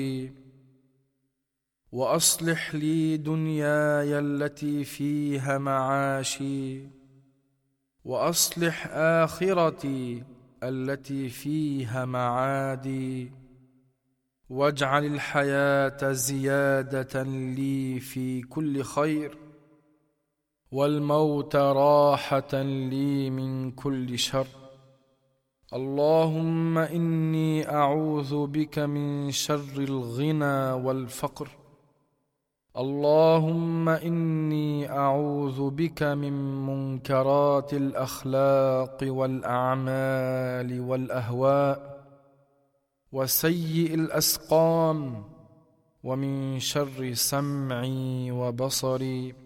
وأصلح لي دنياي التي فيها معاشي، وأصلح آخرتي التي فيها معادي، واجعل الحياة زيادة لي في كل خير، والموت راحة لي من كل شر. اللهم إني أعوذ بك من شر الغنى والفقر. اللهم إني أعوذ بك من منكرات الأخلاق والأعمال والأهواء وسيء الأسقام، ومن شر سمعي وبصري،